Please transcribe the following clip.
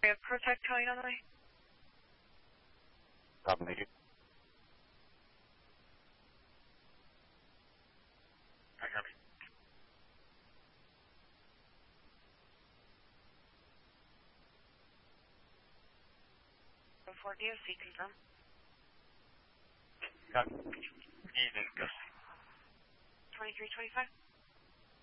we have Protect calling on the way. Copy. I copy. 4 DOC, confirm. Copy. Evening, Gus. 2325.